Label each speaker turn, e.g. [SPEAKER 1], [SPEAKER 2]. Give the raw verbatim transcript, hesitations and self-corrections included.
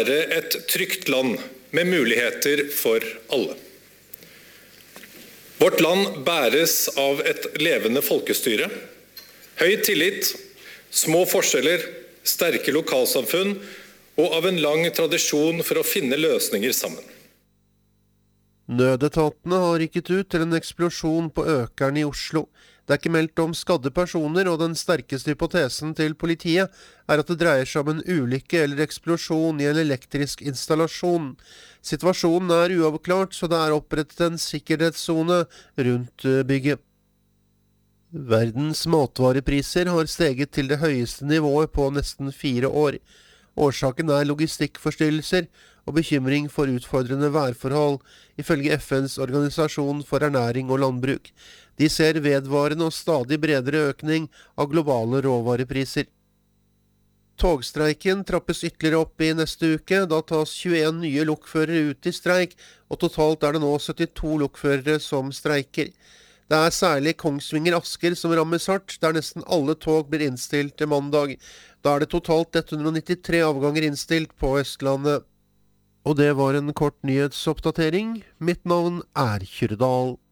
[SPEAKER 1] være et trygt land med muligheter for alle. Vårt land bæres av et levende folkestyre, høy tillit, små forskjeller, sterke lokalsamfunn og av en lang tradisjon for å finne løsninger sammen.
[SPEAKER 2] Nødetatene har rykket ut til en eksplosjon på Økern i Oslo. Det er ikke meldt om skadde personer, og den sterkeste hypotesen til politiet er at det dreier seg om en ulykke eller eksplosjon i en elektrisk installasjon. Situasjonen er uavklart, så det er opprettet en sikkerhetszone rundt bygget. Verdens matvarepriser har steget til det høyeste nivået på nesten fire år. Årsaken er logistikkforstyrrelser og bekymring for utfordrende værforhold, ifølge F N's organisasjon for ernæring og landbruk. De ser vedvarende og stadig bredere økning av globale råvarepriser. Togstreiken trappes ytterligere opp i neste uke. Da tas tjueen nye lokførere ut i streik, og totalt er det nå syttito lokførere som streiker. Det er særlig Kongsvinger-Asker som rammes hardt, der nesten alle tog blir innstilt til mandag. Da er det totalt ett hundre nittitre avganger innstilt på Østlandet. Og det var en kort nyhetsoppdatering. Mitt navn er Kyrdal.